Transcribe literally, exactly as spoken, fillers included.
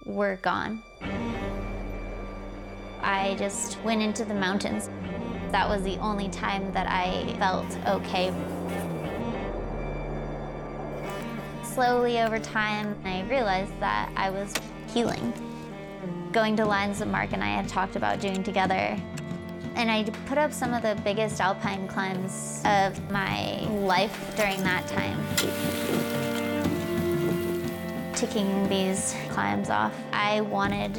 were gone. I just went into the mountains. That was the only time that I felt okay. Slowly over time, I realized that I was healing. Going to lines that Mark and I had talked about doing together. And I put up some of the biggest alpine climbs of my life during that time. Ticking these climbs off, I wanted